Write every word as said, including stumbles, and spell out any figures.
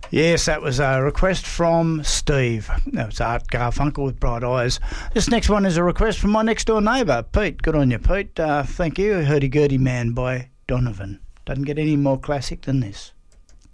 Yes, that was a request from Steve. That was Art Garfunkel with Bright Eyes. This next one is a request from my next door neighbour, Pete. Good on you, Pete. Uh, thank you. Hurdy-Gurdy Man by Donovan. Doesn't get any more classic than this.